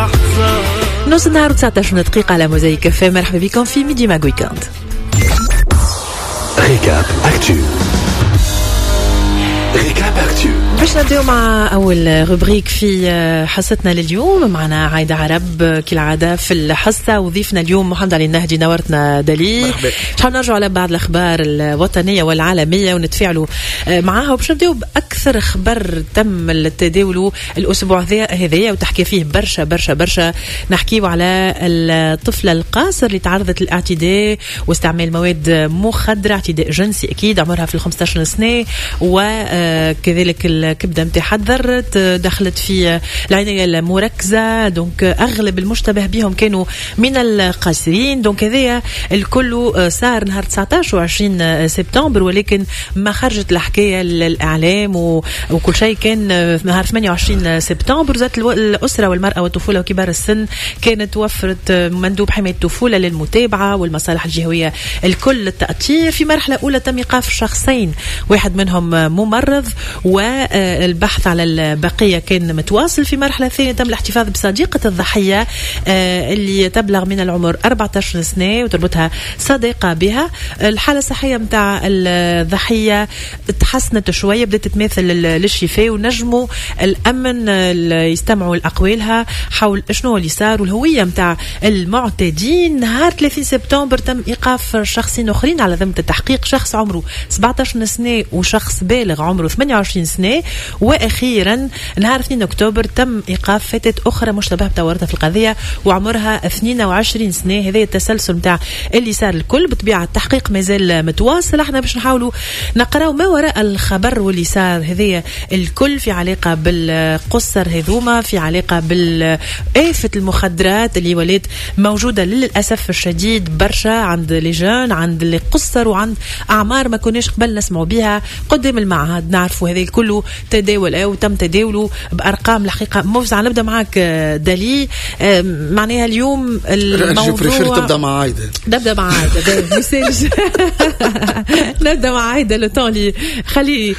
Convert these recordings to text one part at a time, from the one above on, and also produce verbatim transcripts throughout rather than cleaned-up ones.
لحظة. نص النهار وتسعة عشر دقيقة على موزايك اف ام. مرحبا بكم في ميدي ماغ ويكاند. ريكاب اكتو. ريكاب اكتو. باش نبداو مع اول روبريك في حصتنا لليوم. معنا عايدة عرب كالعاده في الحصه، وضيفنا اليوم محمد علي النهدي. نورتنا دليل. شحال نرجعوا على بعض الاخبار الوطنيه والعالميه ونتفاعلوا معاها، وباش نبداو باكثر خبر تم التداول الاسبوع هذايا وتحكي فيه برشا برشا برشا. نحكيو على الطفله القاصر اللي تعرضت للاعتداء واستعمال مواد مخدره، اعتداء جنسي اكيد، عمرها في خمسة عشر سنه، وكذلك الكبده نتاعها تضررت، دخلت في العنايه المركزه. دونك اغلب المشتبه بهم كانوا من القاصرين. دونك هذايا الكل صار نهار تسعة عشر وعشرين سبتمبر، ولكن ما خرجت الحكايه للاعلام وكل شيء كان نهار ثمانية وعشرين سبتمبر. زات الاسره والمراه والطفوله وكبار السن كانت وفرت مندوب حمايه الطفوله للمتابعه والمصالح الجهويه الكل التأطير. في مرحله اولى تم ايقاف شخصين، واحد منهم ممرض، والبحث على البقيه كان متواصل. في مرحله ثانيه تم الاحتفاظ بصديقه الضحيه اللي تبلغ من العمر أربعة عشر سنه وتربطها صديقه بها. الحاله الصحيه متاع الضحيه تحسنت شويه، بدات تتماثل للشفاء، ونجموا الامن يستمعوا لاقوالها حول شنو اللي صار والهويه متاع المعتدين. نهار ثلاثين سبتمبر تم ايقاف شخصين اخرين على ذمه التحقيق، شخص عمره سبعة عشر سنه وشخص بالغ عمره ثمانية وعشرين سنه. واخيرا نهار اثنين اكتوبر تم ايقاف فتاه اخرى مشتبه بتورطها في القضيه وعمرها اثنين وعشرين سنه. هذا التسلسل متاع اللي صار الكل. بطبيعه التحقيق مازال متواصل، احنا باش نحاولوا نقراو ما وراء الخبر واللي صار هذايا الكل في علاقه بالقصر هذوما، في علاقه بالآفة المخدرات اللي ولات موجوده للاسف الشديد برشا عند لي جون، عند اللي قصر، وعند اعمار ما كناش قبل نسمعوا بها قدام المعهد. نعرفوا هذا كله تداول او تم تداوله بارقام الحقيقه موزعه. نبدا معك دالي. معناها اليوم الموضوع تبدا مع عايده. نبدا مع عايده مساج نبدا مع عايده لو طون لي خليه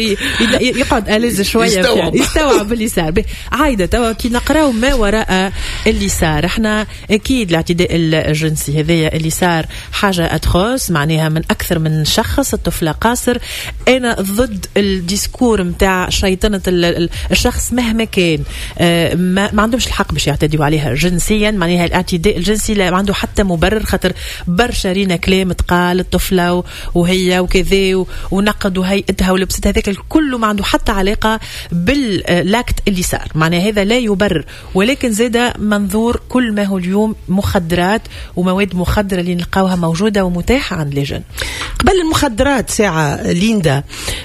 يقعد ألز شويه يستوعب, يستوعب اللي صار. عايده توا كي نقراو ما وراء اللي صار، احنا اكيد الاعتداء الجنسي هذايا اللي صار حاجه اتخوص، معناها من اكثر من شخص. الطفله قاصر، انا ضد الديسكور متاع شيطنه الشخص مهما كان، ما, ما عندهمش الحق باش يعتدوا عليها جنسيا. معناها الاعتداء الجنسي لا عنده حتى مبرر، خاطر برشا رينا كلام تقال الطفله وهي وكذا ونقدوا هيئتها ولبستها، هذاك الكل ما عنده حتى علاقه بالاكت اللي صار. معناها هذا لا يبرر، ولكن زاد منظور كل ما هو اليوم مخدرات ومواد مخدره اللي نلقاوها موجوده ومتاحه عند لجن. قبل المخدرات ساعه ليندا،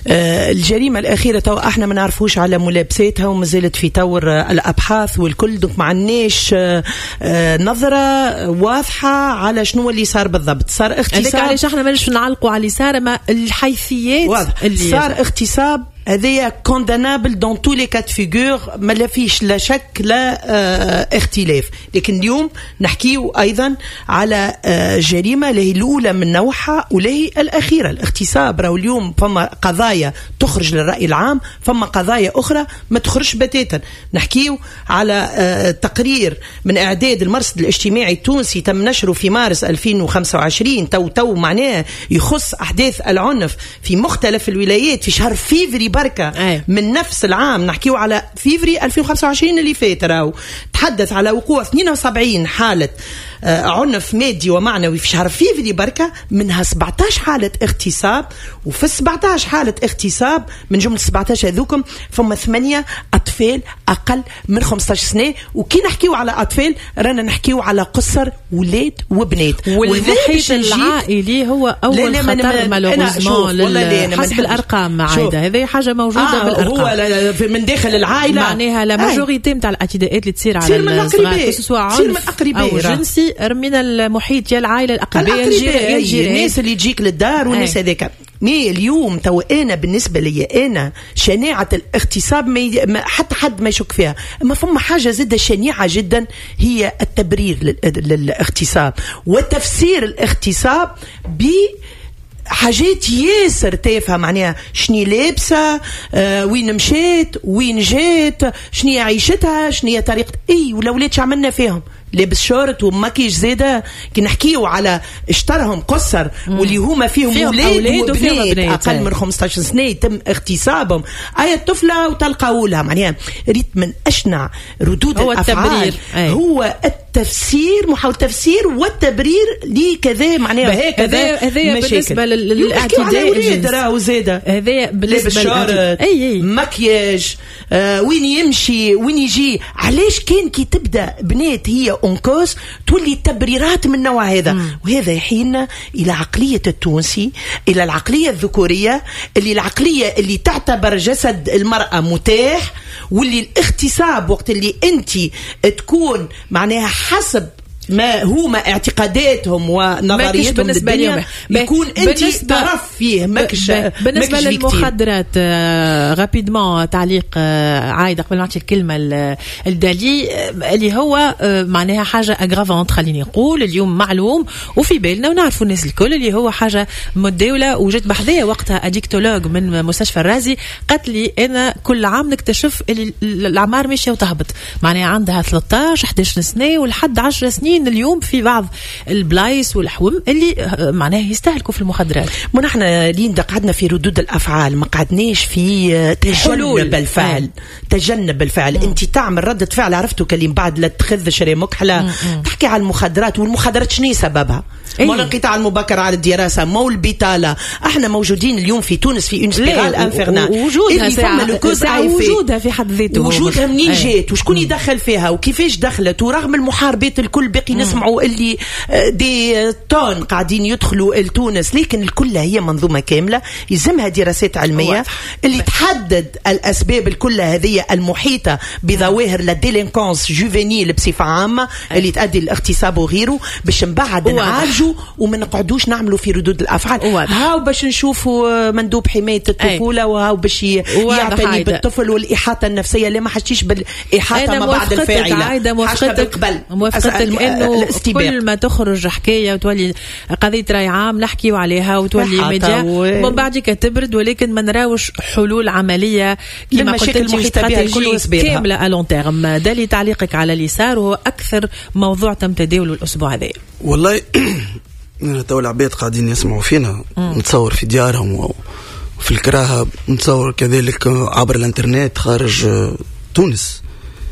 آه الجريمه الاخيره تو احنا ما نعرفوش على ملابساتها ومازالت في طور آه الابحاث والكل. دونك ما عندناش آه آه نظره واضحه على شنو اللي صار بالضبط. صار اغتصاب، هذاك علاش احنا ماناش نعلقوا على اللي صار، ما الحيثيات اللي صار اغتصاب هذايا كوندانابل دون تو لي كات فيغور، ما لا فيش لا شك لا اه اختلاف. لكن اليوم نحكيو ايضا على اه جريمه اللي هي الاولى من نوعها واللي هي الاخيره. الاغتصاب راهو اليوم فما قضايا تخرج للراي العام، فما قضايا اخرى ما تخرجش بتاتا. نحكيو على اه تقرير من اعداد المرصد الاجتماعي التونسي تم نشره في مارس ألفين وخمسة وعشرين، تو تو معناه يخص احداث العنف في مختلف الولايات في شهر فيفري بركة أي. من نفس العام. نحكيو على فيفري ألفين وخمسة وعشرين اللي فات، راهو تحدث على وقوع اثنين وسبعين حالة آه عنف مادي ومعنوي في شهر فيفري بركة، منها سبعة عشر حالة اغتصاب. وفي سبعة عشر حالة اغتصاب من جملة سبعة عشر هذوكم فما ثمانية أطفال أقل من خمسة عشر سنة. وكي نحكيو على أطفال رانا نحكيو على قصر ولاد وبنات. والمحيط العائلي هو أول خطر مالوغوزمون حسب الأرقام عايدة. هذه حاجة موجودة آه بالأرقام، هو من داخل العائلة. معناها لا ماجوريتي نتاع الاعتداءات اللي تصير على الصغار سواء عنف أو جنسي من المحيط يا العائلة الأقربية الجيران، الناس اللي تجيك للدار والناس هذاك. مي اليوم تو انا بالنسبه لي انا شناعه الاغتصاب ما حتى حد ما يشك فيها، اما فما حاجه زاده شنيعه جدا هي التبرير للاغتصاب وتفسير الاغتصاب ب حاجات ياسر تافهه معناها شني لابسه، آه وين مشيت، وين جات، شني عيشتها، شني طريقه اي والاولاد شو عملنا فيهم، لابس شورت وماكيج زاده. كي نحكيو على اشترهم قصر واللي هما فيهم, فيهم اولاد وبنات اقل من خمسطاش سنه يتم اغتصابهم، اي طفله وتلقاو لها معناها ريت من اشنع ردود هو الافعال التبرير. هو التفسير، محاولة التفسير والتبرير لكذا معناها هكذا. هذا بالنسبه للاعتداء راهو زاده، هذا بالنسبه للشورت، اي مكياج، آه وين يمشي وين يجي. علاش كان كي تبدا بنات هي أنكوس تولي التبريرات من نوع هذا؟ مم. وهذا يحيلنا إلى عقلية التونسي، إلى العقلية الذكورية، اللي العقلية اللي تعتبر جسد المرأة متاح، واللي الاغتصاب وقت اللي أنت تكون معناها حسب ما هما اعتقاداتهم ونظرياتهم بالدنيا يكون انت طرف فيه. ماكش بالنسبه للمخدرات آه رابيدمون تعليق آه عايده قبل ما نعطي الكلمه الدالي آه اللي هو آه معناها حاجه اغرافونت خليني نقول اليوم معلوم وفي بالنا ونعرفوا الناس الكل اللي هو حاجه متداوله. وجدت بحذايا وقتها اديكتولوج من مستشفى الرازي قالت لي انا كل عام نكتشف اللي الاعمار ماشيه وتهبط، معناها عندها ثلاثة عشر إحدى عشر سنه ولحد عشر سنين اليوم في بعض البلايص والحوم اللي معناه يستهلكوا في المخدرات. من احنا ليندا قعدنا في ردود الافعال، ما قعدناش في تجنب الفعل. آه. تجنب الفعل. مم. انت تعمل ردة فعل عرفتوا كلمة بعد لا تخذ شري مكحله. تحكي على المخدرات، والمخدرات شنو سببها؟ مو الانقطاع المبكر على الدراسه، مو البطاله. احنا موجودين اليوم في تونس في اون سبيرال انفيرنال، وجودها ساعة وجودها في حد ذاته، وجودها منين جات وشكون يدخل فيها وكيفاش دخلت، ورغم المحاربات الكل باقي نسمعوا اللي دي طون قاعدين يدخلوا لتونس، لكن الكل هي منظومه كامله يلزمها دراسات علميه اللي تحدد الاسباب الكل هذه المحيطه بظواهر الديلينكونس جوفينيل بصفه عامه اللي تؤدي للاغتصاب وغيره، باش من بعد نعالجوا وما نقعدوش نعملوا في ردود الافعال. هاو باش نشوفوا مندوب حمايه الطفوله، وهاو باش يعتني بالطفل والاحاطه النفسيه اللي ما حشتيش بالاحاطه ما بعد الفاعله. موافقتك موافقتك انه كل ما تخرج حكايه وتولي قضيه راي عام نحكيوا عليها وتولي ميديا ومن بعدك تبرد، ولكن ما نراوش حلول عمليه كما قلت لك كامله الون تيرم. دالي تعليقك على اليسار وهو اكثر موضوع تم تداوله الاسبوع هذا. والله تو العباد قاعدين يسمعوا فينا، نتصور في ديارهم وفي الكراهه، نتصور كذلك عبر الانترنت خارج تونس.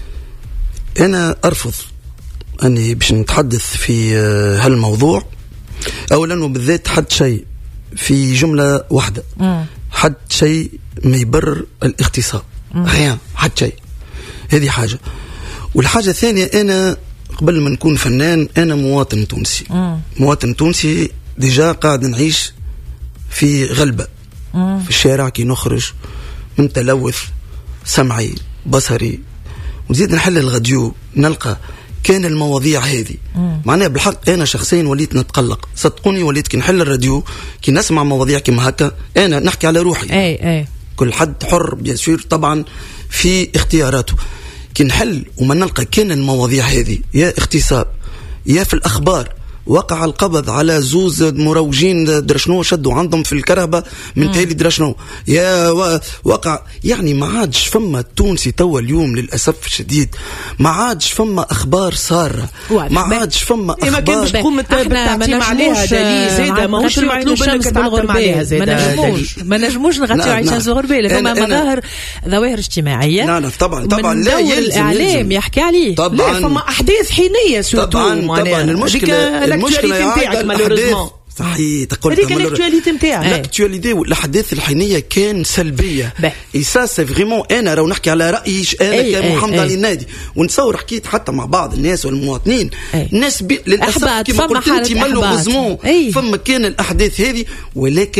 انا ارفض اني باش نتحدث في هالموضوع. اولا وبالذات حد شيء في جمله واحده، حد شيء ما يبرر الاغتصاب، احيانا حد شيء. هذه حاجه. والحاجه الثانيه، انا قبل ما نكون فنان انا مواطن تونسي. مم. مواطن تونسي ديجا قاعد نعيش في غلبة. مم. في الشارع كي نخرج من تلوث سمعي بصري، ونزيد نحل الغديو نلقى كان المواضيع هذه. معناها بالحق انا شخصيا وليت نتقلق، صدقوني وليت كي نحل الراديو كي نسمع مواضيع كما هكا انا نحكي على روحي. اي اي كل حد حر بيسير طبعا في اختياراته. كي نحل وما نلقى كان المواضيع هذه يا اغتصاب يا في الأخبار وقع القبض على زوز مروجين درشنو شدوا عندهم في الكرهبة من تالي درشنو يا وقع، يعني ما عادش فما تونسي توا اليوم للأسف الشديد ما عادش فما أخبار سارة، ما عادش فما أخبار. ما كان باش تقوم بالتعتيم عليها دليل زيادة، ما هوش المطلوب انك تعتم عليها زيادة. ما نجموش ما نجموش نغطيو عيشان زغربيل، فما مظاهر ظواهر اجتماعية. نعم طبعا طبعا لا يلزم الإعلام يحكي عليه طبعا. فما أحداث حينية طبعا طبعا. المشكلة المشكلة نتاعك مالوريزمون صحيح تقول هذيك الاكتواليتي نتاعك. الاكتواليتي والاحداث الحينيه كان سلبيه اي سا سي فريمون. انا راهو نحكي على رايي انا كمحمد علي النادي، ونتصور حكيت حتى مع بعض الناس والمواطنين الناس للاسف كما قلت انت مالوغوزمون فما كان الاحداث هذه، ولكن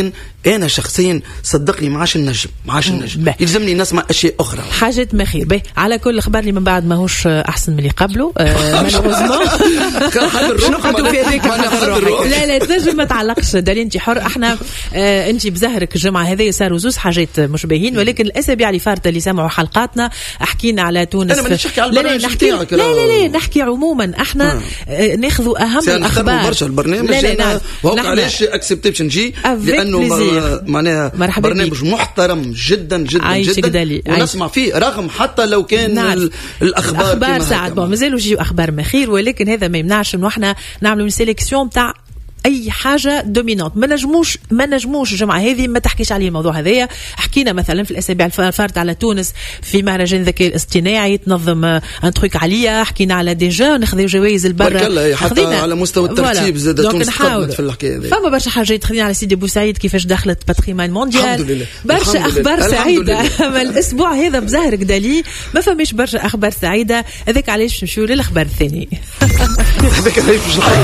انا شخصيا صدقني ما عادش النجم ما عادش النجم يلزمني نسمع اشياء اخرى حاجات ما خير باهي. على كل اخبار اللي من بعد ماهوش احسن من اللي قبله مالوزمون. شنو قدوا في هذيك؟ لا لا تنجم ما تعلقش دليل انت حر. احنا آه انت بزهرك الجمعه هذه صاروا زوز حاجات مش باهين، ولكن الاسابيع اللي فاتت اللي سمعوا حلقاتنا حكينا على تونس. انا مانيش نحكي على البرنامج نتاعك. لا لا لا نحكي عموما احنا آه. ناخذوا اهم الاخبار برشا البرنامج. لا لا نعم. وهو علاش اكسبتيت نجي لانه معناها برنامج محترم جدا جدا جدا ونسمع فيه رغم حتى لو كان نعم. الاخبار اخبار ساعات بون مازالوا يجيو اخبار ما خير، ولكن هذا ما يمنعش انه احنا نعملوا سيليكسيون تاع اي حاجه دومينونت. ما نجموش ما نجموش الجمعه هذه ما تحكيش عليه الموضوع هذايا. حكينا مثلا في الاسابيع الفارت على تونس في مهرجان الذكاء الاصطناعي تنظم ان تروك عليا، حكينا على ديجا ناخذوا جوائز البرا حتى على مستوى الترتيب زاد تونس قدمت في الحكايه هذه. فما برشا حاجات. خلينا على سيدي بوسعيد كيفاش دخلت باتريمان مونديال، برشا اخبار سعيده. اما الاسبوع هذا بزهرك دالي ما فماش برشا اخبار سعيده. هذاك علاش نمشيو للاخبار الثاني. هذاك علاش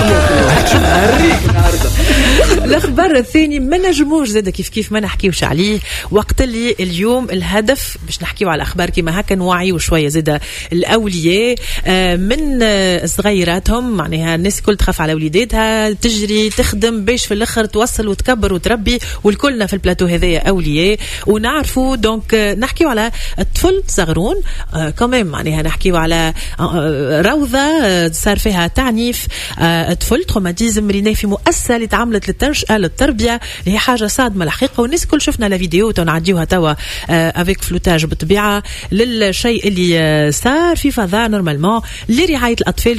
الاخبار الثاني ما نجموش زاد كيف كيف ما نحكيوش عليه. وقت اللي اليوم الهدف باش نحكيو على الاخبار كيما هكا نوعيو شويه زاد الاولياء من صغيراتهم، معناها الناس الكل تخاف على وليداتها تجري تخدم باش في الاخر توصل وتكبر وتربي، والكلنا في البلاتو هذايا اولياء ونعرفوا. دونك نحكيو على الطفل صغرون كمان، معناها نحكيو على روضه صار فيها تعنيف طفل تروماتيزم ريني في مؤسسه اللي تعملت للتنشئه للتربيه اللي هي حاجه صادمه الحقيقه. والناس كل شفنا لا فيديو تنعديوها توا افيك فلوتاج بالطبيعه للشيء اللي صار في فضاء نورمالمون لرعايه الاطفال